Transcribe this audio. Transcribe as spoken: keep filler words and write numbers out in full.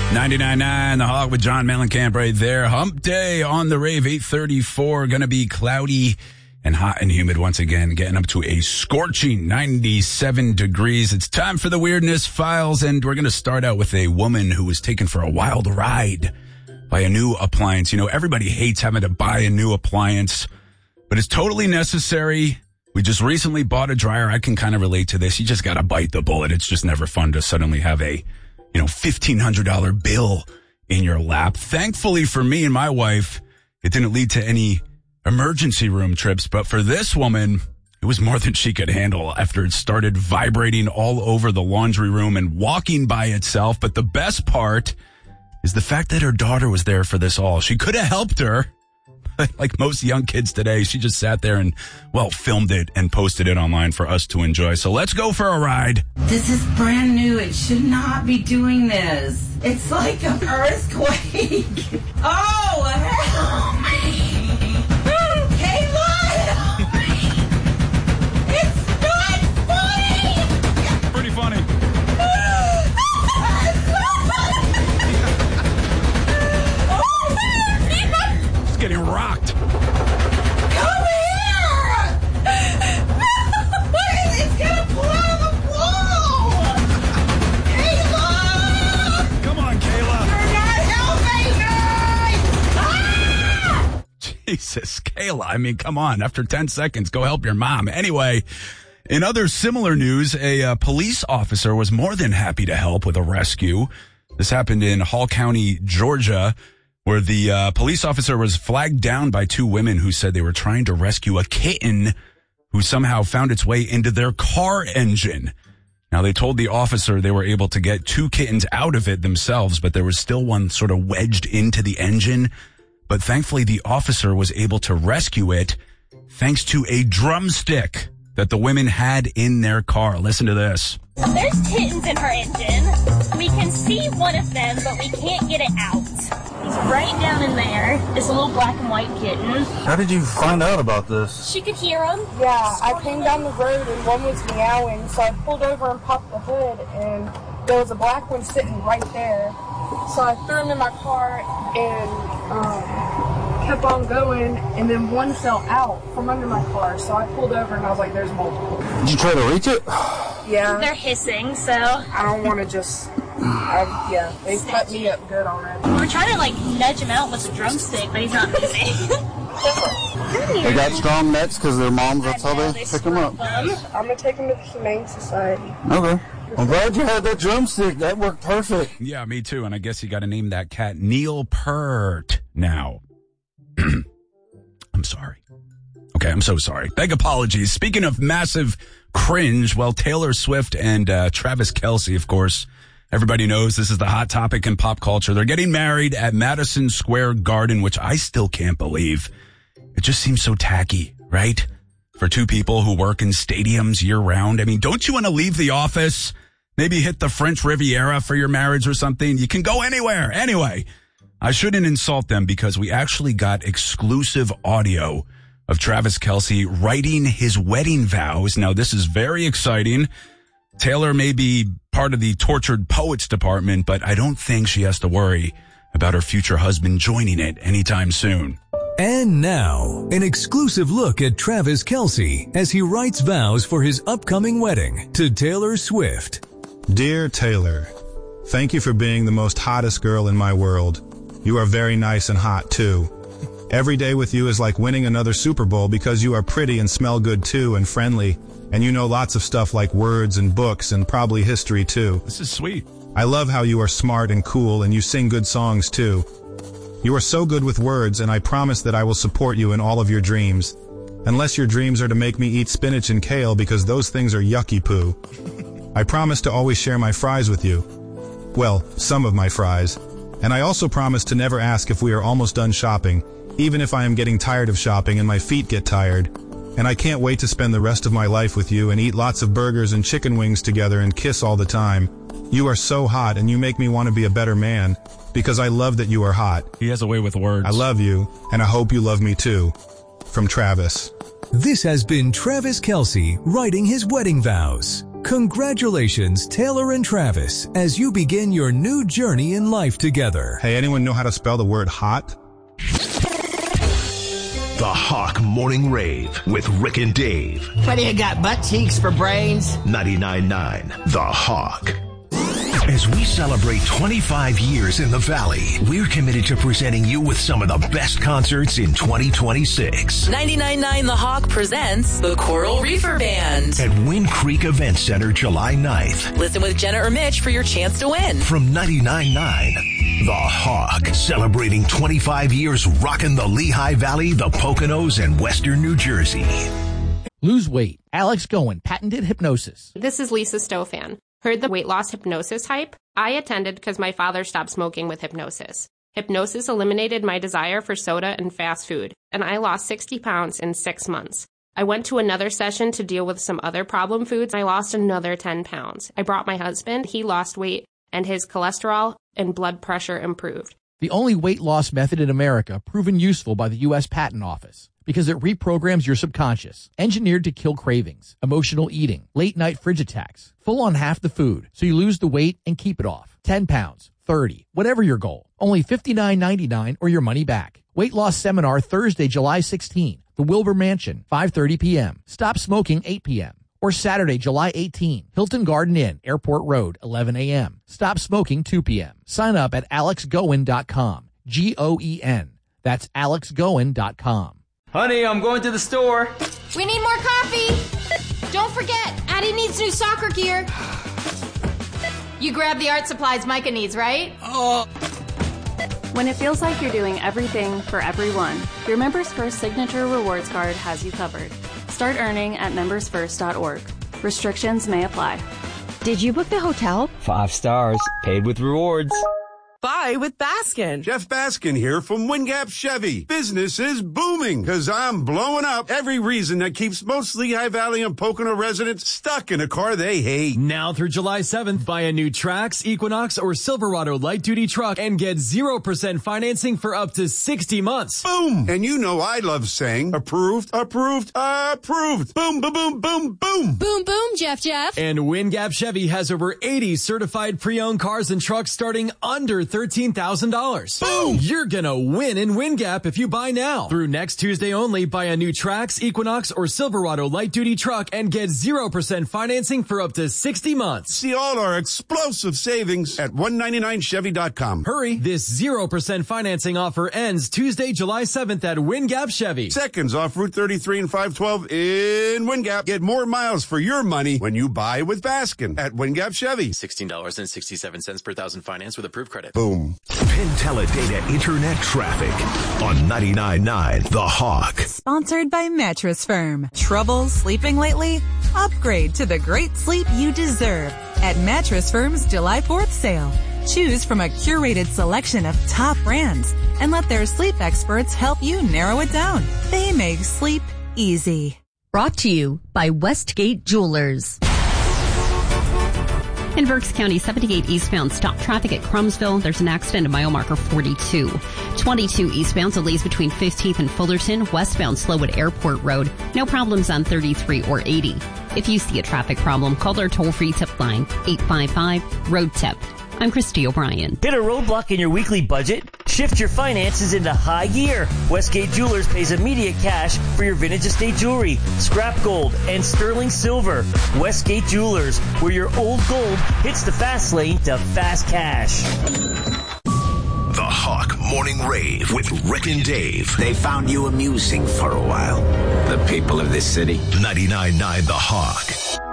ninety-nine point nine The Hog with John Mellencamp right there. Hump day on the rave, eight thirty-four. Going to be cloudy and hot and humid once again, getting up to a scorching ninety-seven degrees. It's time for the Weirdness Files, and we're going to start out with a woman who was taken for a wild ride by a new appliance. You know, everybody hates having to buy a new appliance, but it's totally necessary. We just recently bought a dryer. I can kind of relate to this. You just got to bite the bullet. It's just never fun to suddenly have a you know, fifteen hundred dollars bill in your lap. Thankfully for me and my wife, it didn't lead to any emergency room trips. But for this woman, it was more than she could handle after it started vibrating all over the laundry room and walking by itself. But the best part is the fact that her daughter was there for this all. She could have helped her. Like most young kids today, she just sat there and, well, filmed it and posted it online for us to enjoy. So let's go for a ride. This is brand new. It should not be doing this. It's like an earthquake. Oh, help me. Kayla, help me. It's not funny. Pretty funny. Getting rocked. Come here! It's gonna pull out of the wall! Kayla! Come on, Kayla. You're not helping me! Ah! Jesus, Kayla. I mean, come on. After ten seconds, go help your mom. Anyway, in other similar news, a uh, police officer was more than happy to help with a rescue. This happened in Hall County, Georgia, where the uh, police officer was flagged down by two women who said they were trying to rescue a kitten who somehow found its way into their car engine. Now, they told the officer they were able to get two kittens out of it themselves, but there was still one sort of wedged into the engine. But thankfully, the officer was able to rescue it thanks to a drumstick that the women had in their car. Listen to this. There's kittens in her engine. We can see one of them, but we can't get it out. He's right down in there. It's a little black and white kitten. How did you find out about this? She could hear him. Yeah, I came down the road and one was meowing, so I pulled over and popped the hood, and there was a black one sitting right there. So I threw him in my car and um, kept on going, and then one fell out from under my car. So I pulled over and I was like, there's multiple. Did you try to reach it? Yeah. They're hissing, so... I don't want to just... I, yeah, they cut me up good already. We were trying to, like, nudge him out with a drumstick, but he's not moving. They got strong necks because their moms, that's how they, they pick them up. I'm going to take them to the Humane Society. Okay. I'm glad you had that drumstick. That worked perfect. Yeah, me too. And I guess you got to name that cat Neil Peart now. I'm sorry. Okay, I'm so sorry. Beg apologies. Speaking of massive cringe, well, Taylor Swift and uh, Travis Kelce, of course, everybody knows this is the hot topic in pop culture. They're getting married at Madison Square Garden, which I still can't believe. It just seems so tacky, right? For two people who work in stadiums year round. I mean, don't you want to leave the office? Maybe hit the French Riviera for your marriage or something. You can go anywhere. Anyway, I shouldn't insult them because we actually got exclusive audio of Travis Kelce writing his wedding vows. Now, this is very exciting. Taylor may be part of the tortured poets department, but I don't think she has to worry about her future husband joining it anytime soon. And now, an exclusive look at Travis Kelce as he writes vows for his upcoming wedding to Taylor Swift. Dear Taylor, thank you for being the most hottest girl in my world. You are very nice and hot, too. Every day with you is like winning another Super Bowl because you are pretty and smell good, too, and friendly. And you know lots of stuff like words and books and probably history, too. This is sweet. I love how you are smart and cool and you sing good songs, too. You are so good with words, and I promise that I will support you in all of your dreams. Unless your dreams are to make me eat spinach and kale because those things are yucky poo. I promise to always share my fries with you. Well, some of my fries. And I also promise to never ask if we are almost done shopping, even if I am getting tired of shopping and my feet get tired. And I can't wait to spend the rest of my life with you and eat lots of burgers and chicken wings together and kiss all the time. You are so hot and you make me want to be a better man because I love that you are hot. He has a way with words. I love you, and I hope you love me too. From Travis. This has been Travis Kelce writing his wedding vows. Congratulations, Taylor and Travis, as you begin your new journey in life together. Hey, anyone know how to spell the word hot? The Hawk Morning Rave with Rick and Dave. What do you got, butt cheeks for brains? ninety-nine point nine The Hawk. As we celebrate twenty-five years in the Valley, we're committed to presenting you with some of the best concerts in twenty twenty-six. ninety-nine point nine The Hawk presents the Coral Reefer Band at Wind Creek Event Center, July ninth. Listen with Jenna or Mitch for your chance to win. From ninety-nine point nine The Hawk, celebrating twenty-five years rocking the Lehigh Valley, the Poconos, and Western New Jersey. Lose weight. Alex Goen, patented hypnosis. This is Lisa Stofan. Heard the weight loss hypnosis hype? I attended because my father stopped smoking with hypnosis. Hypnosis eliminated my desire for soda and fast food, and I lost sixty pounds in six months. I went to another session to deal with some other problem foods. I lost another ten pounds. I brought my husband. He lost weight, and his cholesterol and blood pressure improved. The only weight loss method in America proven useful by the U S Patent Office because it reprograms your subconscious, engineered to kill cravings, emotional eating, late night fridge attacks, full on half the food, so you lose the weight and keep it off. ten pounds, thirty, whatever your goal. Only fifty-nine ninety-nine or your money back. Weight loss seminar Thursday, July sixteenth, the Wilbur Mansion, five thirty p.m. Stop smoking, eight p.m. Or Saturday, July eighteenth, Hilton Garden Inn, Airport Road, eleven a.m. Stop smoking, two p.m. Sign up at alex goen dot com. G O E N. That's alex goen dot com. Honey, I'm going to the store. We need more coffee. Don't forget, Addie needs new soccer gear. You grab the art supplies Micah needs, right? Oh. When it feels like you're doing everything for everyone, your Members First Signature Rewards Card has you covered. Start earning at members first dot org. Restrictions may apply. Did you book the hotel? Five stars. Paid with rewards. Buy with Baskin. Jeff Baskin here from Wingap Chevy. Business is booming because I'm blowing up every reason that keeps most Lehigh Valley and Pocono residents stuck in a car they hate. Now through July seventh, buy a new Trax, Equinox, or Silverado light-duty truck and get zero percent financing for up to sixty months. Boom! And you know I love saying approved, approved, approved. Boom, boom, boom, boom, boom. Boom, boom, Jeff, Jeff. And Wingap Chevy has over eighty certified pre-owned cars and trucks starting under thirteen thousand dollars. Boom! You're gonna win in Wingap if you buy now. Through next Tuesday only, buy a new Trax, Equinox, or Silverado light-duty truck and get zero percent financing for up to sixty months. See all our explosive savings at one ninety-nine chevy dot com. Hurry! This zero percent financing offer ends Tuesday, July seventh at Wingap Chevy. Seconds off Route thirty-three and five twelve in Wingap. Get more miles for your money when you buy with Baskin at Wingap Chevy. sixteen dollars and sixty-seven cents per thousand finance with approved credit. Boom. Penteledata Internet Traffic on ninety-nine point nine The Hawk. Sponsored by Mattress Firm. Trouble sleeping lately? Upgrade to the great sleep you deserve at Mattress Firm's July fourth sale. Choose from a curated selection of top brands and let their sleep experts help you narrow it down. They make sleep easy. Brought to you by Westgate Jewelers. In Berks County, seventy-eight eastbound, stop traffic at Crumsville. There's an accident at mile marker forty-two. twenty-two eastbound, delays between fifteenth and Fullerton. Westbound, slow at Airport Road. No problems on thirty-three or eighty. If you see a traffic problem, call our toll-free tip line, eight five five, road tip. I'm Christy O'Brien. Hit a roadblock in your weekly budget? Shift your finances into high gear. Westgate Jewelers pays immediate cash for your vintage estate jewelry, scrap gold, and sterling silver. Westgate Jewelers, where your old gold hits the fast lane to fast cash. The Hawk Morning Rave with Rick and Dave. They found you amusing for a while, the people of this city. ninety-nine point nine The Hawk.